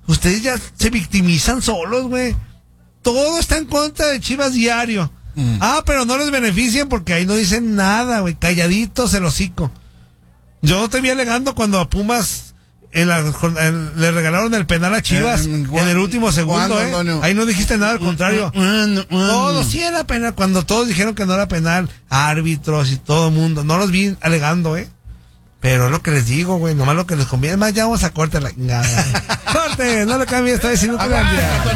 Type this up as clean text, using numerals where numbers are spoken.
Ustedes ya se victimizan solos, güey. Todo está en contra de Chivas diario. Pero no les benefician porque ahí no dicen nada, güey. Calladitos el hocico. Yo te vi alegando cuando a Pumas le regalaron el penal a Chivas en el último segundo, Ahí no dijiste nada, al contrario. Todo sí era penal. Cuando todos dijeron que no era penal, árbitros y todo el mundo. No los vi alegando, Pero es lo que les digo, güey. Nomás lo que les conviene. Más, ya vamos a corte la chingada. Corte, no lo cambies, está diciendo que